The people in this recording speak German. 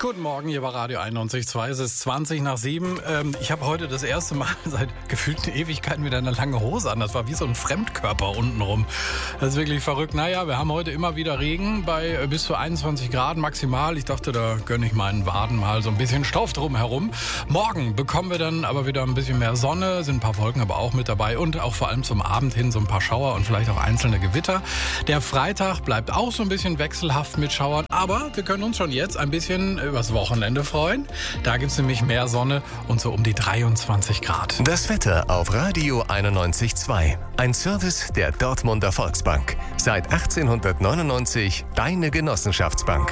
Guten Morgen, hier bei Radio 91.2. Es ist 20 nach 7. Ich habe heute das erste Mal seit gefühlten Ewigkeiten wieder eine lange Hose an. Das war wie so ein Fremdkörper untenrum. Das ist wirklich verrückt. Naja, wir haben heute immer wieder Regen bei bis zu 21 Grad maximal. Ich dachte, da gönne ich meinen Waden mal so ein bisschen Stoff drumherum. Morgen bekommen wir dann aber wieder ein bisschen mehr Sonne, sind ein paar Wolken aber auch mit dabei und auch vor allem zum Abend hin so ein paar Schauer und vielleicht auch einzelne Gewitter. Der Freitag bleibt auch so ein bisschen wechselhaft mit Schauern, aber wir können uns schon jetzt ein bisschen übers Wochenende freuen. Da gibt es nämlich mehr Sonne und so um die 23 Grad. Das Wetter auf Radio 91.2. Ein Service der Dortmunder Volksbank. Seit 1899 deine Genossenschaftsbank.